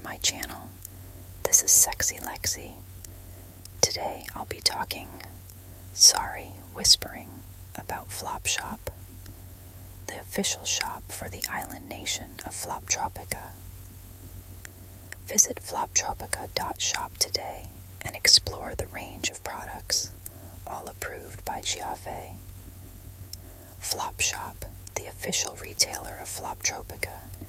my channel. This is Sexy Lexi. Today I'll be whispering about Flopshop, the official shop for the island nation of Floptropica. Visit floptropica.shop today and explore the range of products, all approved by Giave. Flopshop, the official retailer of Floptropica,